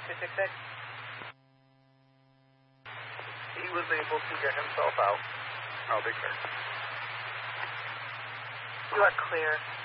266? He was able to get himself out. I'll be clear. You are clear.